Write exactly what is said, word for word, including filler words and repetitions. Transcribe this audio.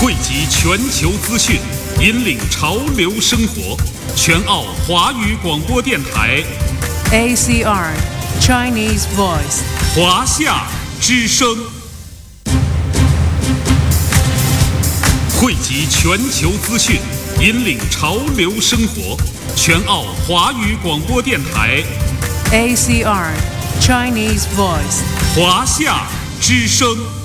汇集全球资讯，引领潮流生活。全澳华语广播电台 A C R Chinese Voice 华夏之声，汇集全球资讯，引领潮流生活。全澳华语广播电台 A C R Chinese Voice 华夏之声。